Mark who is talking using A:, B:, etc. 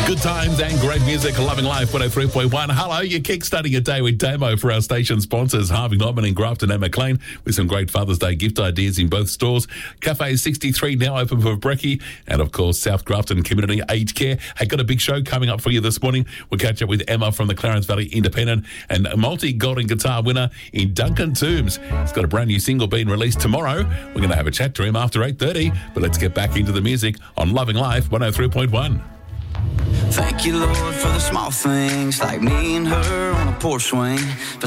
A: Good times and great music, Loving Life 103.1. Hello, you're kickstarting your day with Damo for our station sponsors, Harvey Norman in Grafton and McLean, with some great Father's Day gift ideas in both stores. Cafe 63 now open for brekkie, and of course, South Grafton Community Aged Care. Hey, got a big show coming up for you this morning. We'll catch up with Emma from the Clarence Valley Independent and a multi-golden guitar winner in Duncan Toombs. He's got a brand new single being released tomorrow. We're going to have a chat to him after 8:30, but let's get back into the music on Loving Life 103.1.
B: Thank you, Lord, for the small things, like me and her on a porch swing.